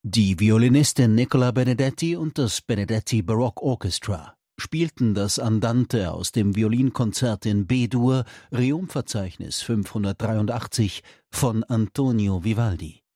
Die Violinistin Nicola Benedetti und das Benedetti Baroque Orchestra spielten das Andante aus dem Violinkonzert in B-Dur Reumverzeichnis 583 von Antonio Vivaldi.